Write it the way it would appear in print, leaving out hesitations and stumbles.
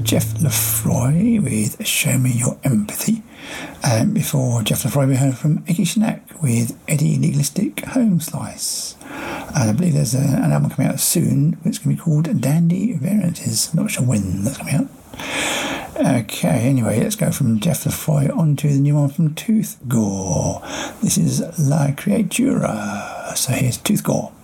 Jeff Lefroy with Show Me Your Empathy. And before Jeff Lefroy, we heard from Iggy Schnack with Eddie Legalistic Home Slice. And I believe there's an album coming out soon, which can be called Dandy Varieties. Not sure when that's coming out. Okay, anyway, let's go from Jeff Lefroy on to the new one from Tooth Gore. This is La Creatura. So here's Tooth Gore.